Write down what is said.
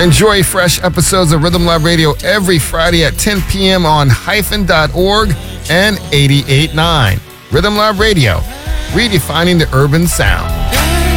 Enjoy fresh episodes of Rhythm Lab Radio every Friday at 10 p.m. on hyphen.org and 88.9. Rhythm Lab Radio, redefining the urban sound.